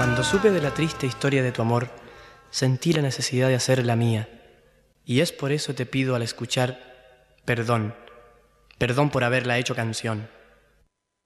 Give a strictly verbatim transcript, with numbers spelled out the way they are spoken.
Cuando supe de la triste historia de tu amor, sentí la necesidad de hacer la mía. Y es por eso te pido al escuchar perdón, perdón por haberla hecho canción.